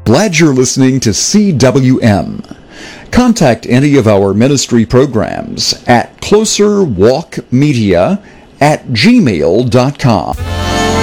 Glad you're listening to CWM. Contact any of our ministry programs at closerwalkmedia@gmail.com.